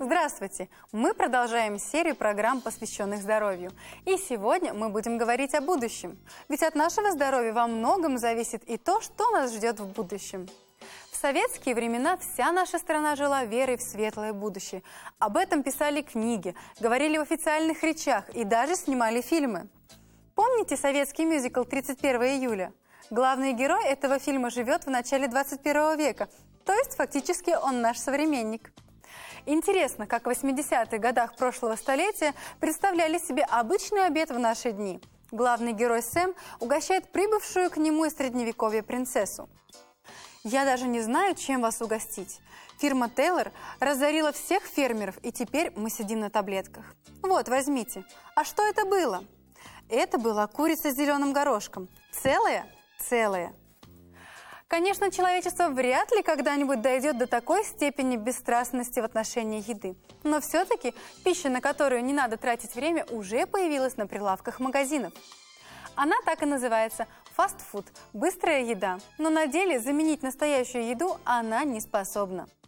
Здравствуйте! Мы продолжаем серию программ, посвященных здоровью. И сегодня мы будем говорить о будущем. Ведь от нашего здоровья во многом зависит и то, что нас ждет в будущем. В советские времена вся наша страна жила верой в светлое будущее. Об этом писали книги, говорили в официальных речах и даже снимали фильмы. Помните советский мюзикл «31 июля»? Главный герой этого фильма живет в начале 21 века, то есть фактически он наш современник. Интересно, как в 80-х годах прошлого столетия представляли себе обычный обед в наши дни. Главный герой Сэм угощает прибывшую к нему из средневековья принцессу. Я даже не знаю, чем вас угостить. Фирма Тейлор разорила всех фермеров, и теперь мы сидим на таблетках. Вот, возьмите. А что это было? Это была курица с зеленым горошком. Целая? Целая. Конечно, человечество вряд ли когда-нибудь дойдет до такой степени бесстрастности в отношении еды. Но все-таки пища, на которую не надо тратить время, уже появилась на прилавках магазинов. Она так и называется – фастфуд – быстрая еда. Но на деле заменить настоящую еду она не способна.